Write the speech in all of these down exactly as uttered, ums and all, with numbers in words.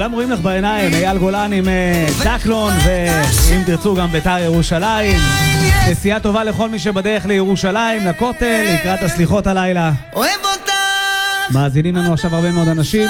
כולם רואים לך בעיניים, אייל גולן עם דקלון, ואם תרצו גם בית"ר ירושלים. נסיעה טובה לכל מי שבדרך לירושלים, לכותל, לקראת הסליחות הלילה. מאזינים לנו עכשיו הרבה מאוד אנשים,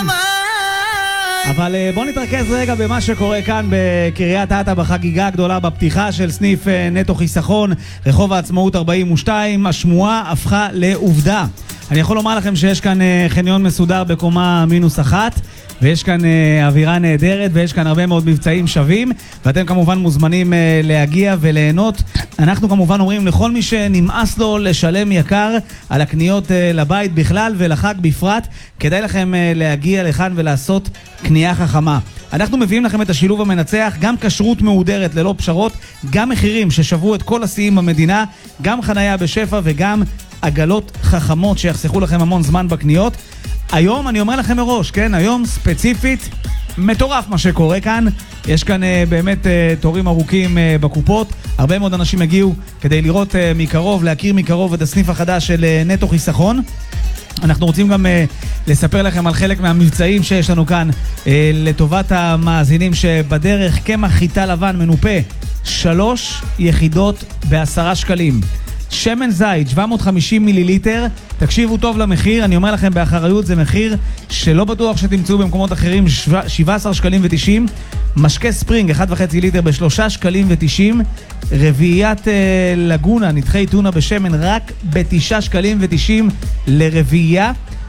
אבל בואו נתרכז רגע במה שקורה כאן בקריית אתא בחגיגה הגדולה בפתיחה של סניף נטו חיסכון, רחוב העצמאות ארבעים ושתיים. השמועה הפכה לעובדה. אני יכול לומר לכם שיש כאן חניון מסודר בקומה מינוס אחת, ויש כאן אווירה נהדרת, ויש כאן הרבה מאוד מבצעים שווים, ואתם כמובן מוזמנים להגיע וליהנות. אנחנו כמובן אומרים לכל מי שנמאס לו לשלם יקר על הקניות לבית בכלל ולחג בפרט, כדאי לכם להגיע לכאן ולעשות קנייה חכמה. אנחנו מביאים לכם את השילוב המנצח, גם כשרות מהודרת ללא פשרות, גם מחירים ששברו את כל השיאים במדינה, גם חנייה בשפע וגם עגלות חכמות שיחסכו לכם המון זמן בקניות. היום אני אומר לכם מראש, כן, היום ספציפית מטורף מה שקורה כאן. יש כאן uh, באמת uh, תורים ארוכים uh, בקופות, הרבה מאוד אנשים הגיעו כדי לראות uh, מקרוב, להכיר מקרוב את הסניף החדש של uh, נטו חיסכון. אנחנו רוצים גם uh, לספר לכם על חלק מהמבצעים שיש לנו כאן uh, לטובת המאזינים שבדרך. קמח חיטה לבן מנופה, שלוש יחידות בעשרה שקלים. שמן זית שבע מאות וחמישים מיליליטר, תקשיבו טוב למחיר, אני אומר לכם באחריות, זה מחיר שלא בטוח שתמצאו במקומות אחרים, שבעה עשר שקלים ותשעים. משקה ספרינג אחד וחצי ליטר בשלושה שקלים ותשעים. רביעיית אה, לגונה, נתחי טונה בשמן, רק בתשעה שקלים ותשעים לרביעייה.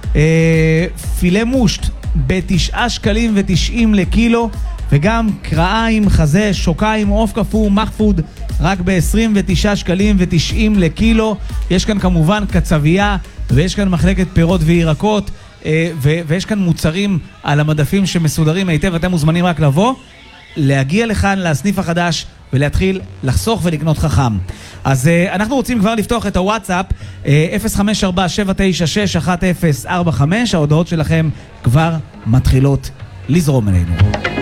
אה, פילה מושט בתשעה שקלים ותשעים לקילו, וגם קרעיים, חזה, שוקיים, עוף קפוא, מחפוד, רק ב-עשרים ותשעה שקלים ותשעים לקילו. יש כאן כמובן קצבייה, ויש כאן מחלקת פירות וירקות, ו- ויש כאן מוצרים על המדפים שמסודרים היטב. אתם מוזמנים רק לבוא, להגיע לכאן לסניף החדש ולהתחיל לחסוך ולקנות חכם. אז אנחנו רוצים כבר לפתוח את הוואטסאפ אפס חמש ארבע שבע תשע שש אחת אפס ארבע חמש. ההודעות שלכם כבר מתחילות לזרום אלינו.